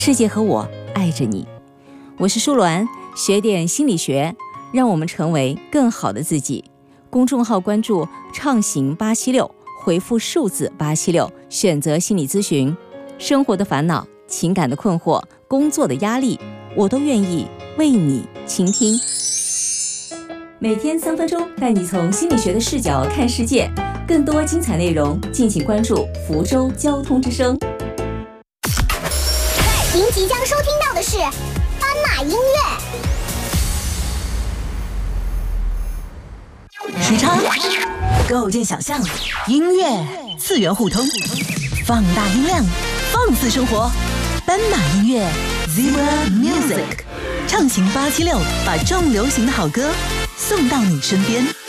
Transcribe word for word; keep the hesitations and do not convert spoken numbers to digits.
世界和我爱着你。我是舒鸾，学点心理学，让我们成为更好的自己。公众号关注畅行八七六，回复数字八七六，选择心理咨询。生活的烦恼、情感的困惑、工作的压力，我都愿意为你倾听。每天三分钟，带你从心理学的视角看世界。更多精彩内容，敬请关注福州交通之声。 您即将收听到的是斑马音乐，时差构建想象，音乐次元互通，放大音量，放肆生活。斑马音乐 Zebra Music， 畅行八七六，把重流行的好歌送到你身边。